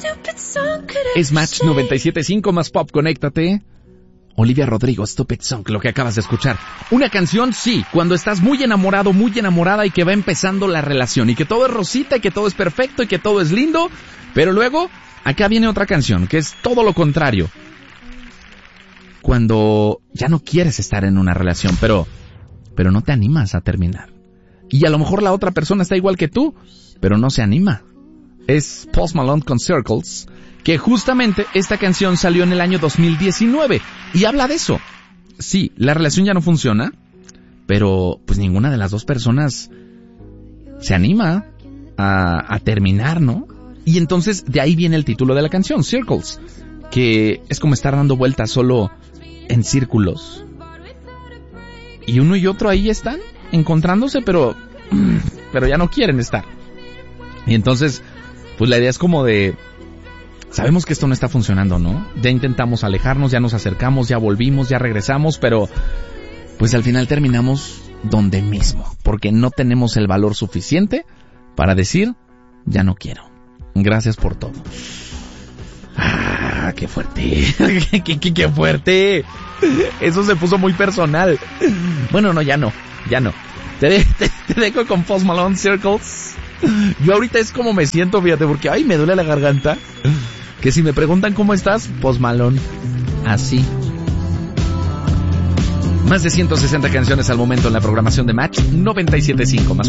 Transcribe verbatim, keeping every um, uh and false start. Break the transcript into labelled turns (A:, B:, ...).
A: Es Match noventa y siete punto cinco más pop, conéctate. Olivia Rodrigo, Stupid Song, lo que acabas de escuchar. Una canción, sí, cuando estás muy enamorado, muy enamorada y que va empezando la relación y que todo es rosita y que todo es perfecto y que todo es lindo, pero luego acá viene otra canción que es todo lo contrario. Cuando ya no quieres estar en una relación, pero pero no te animas a terminar. Y a lo mejor la otra persona está igual que tú, pero no se anima. Es Post Malone con Circles, que justamente esta canción salió en el año dos mil diecinueve y habla de eso. Sí, la relación ya no funciona, pero pues ninguna de las dos personas se anima a, a terminar, ¿no? Y entonces de ahí viene el título de la canción, Circles, que es como estar dando vueltas solo en círculos. Y uno y otro ahí están encontrándose, pero pero ya no quieren estar. Y entonces, pues la idea es como de, sabemos que esto no está funcionando, ¿no? Ya intentamos alejarnos, ya nos acercamos, ya volvimos, ya regresamos, pero pues al final terminamos donde mismo, porque no tenemos el valor suficiente para decir, ya no quiero. Gracias por todo. Ah, qué fuerte. qué, qué, qué fuerte. Eso se puso muy personal. Bueno, no, ya no, ya no. Te, de, te, te dejo con Post Malone, Circles. Yo ahorita es como me siento, fíjate, porque ay, me duele la garganta. Que si me preguntan cómo estás, Post Malone, así. Más de ciento sesenta canciones al momento en la programación de Match noventa y siete punto cinco más.